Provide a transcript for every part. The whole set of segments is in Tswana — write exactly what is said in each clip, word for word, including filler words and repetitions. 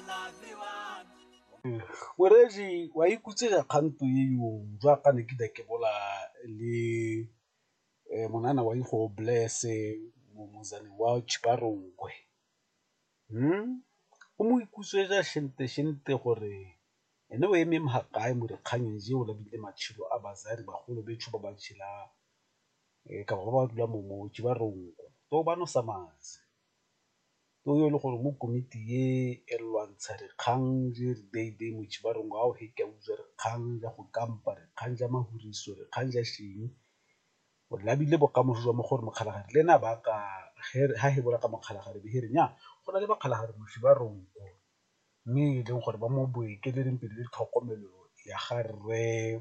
Moreji wa ikutsega kganto ye yo jaaka ne ke da ke bola le eh, monana wa igo blesse mo mozane wa Chibarongwe. Hmm? O mo ikutswetsa shente shente gore ene o eme mhakae mo dikganyeng je o labile matshelo a bazari bagolo betho ba ba tshela eh, ka ba ba dula mo mo Chibarongwe to ba no samazi to yo le gore mo komiti ye e lwantsha dikgang je re deide mo Chibarongwe a o he ke utswa dikgang ja go kampa dikgang ja mahuriso dikgang ja sheng o labile bokamoso jwa mo gore mokgalagadi le na ba ka ha he bola ka mokgalagadi be here nya go na le bakgalagadi mo Chibarongwe mme e leng gore ba mo boekeleng pele le tlhokomelo ya ga rre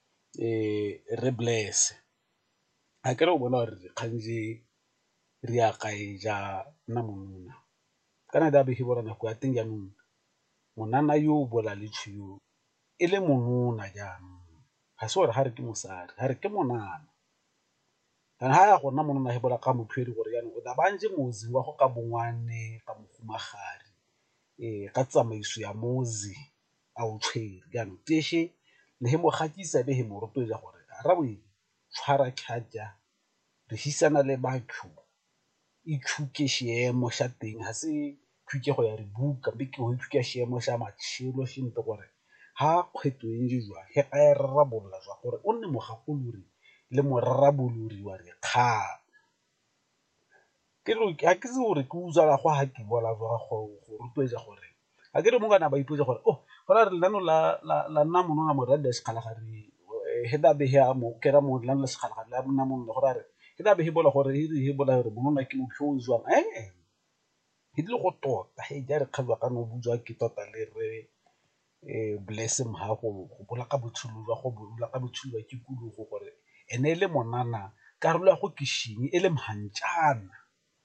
eh re bless a kere o bona gore dikgang je re ya kae ja nna monona kana da be he bona nako ya teng jaanong monana yo o bola le tshio e le monona jaanong ga se gore ga re ke mosadi ga re ke monana kana ha ya gona monona he bola ka motho e di gore jaanong o da bantse mozi wa go ka bongwane ka mogumagadi eh ka tsamaiso ya mozi a o tshwere jaanong teshe le he mo gatisa be he mo rotloetsa gore arabe tshwara khaja re hisana le batho e tshuke seemo sa teng ga se thuke go ya re buka be ke go thuke seemo sa matshelo sente gore ha kgweto e nje jwa he a e rarabolla jwa gore o nne mogakolori le morarabolori wa dikgang ke re a ke se gore ke utswala go ha ke bola jwa go go rotloetsa gore a ke re mo kana ba ipotsa gore oh gona re lano la la la nna monona mo rada sekgalagadi he da be he mo ke ra mo lano la sekgalagadi la nna monona go ra re ke da be he bola gore he bola gore monona ke mo phyo jwang eh he dile go tota he ja re kgalwa ka no butswa ke tota le re eh bless mha go go bola ka botshelo jwa go bola ka botshelo ke kudu go gore ene le monana karolo ya go kishimi e le mhantšana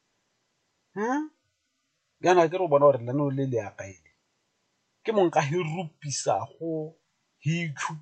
hm yana ke re bona gore lano le le akaile ke monka he rupisa go he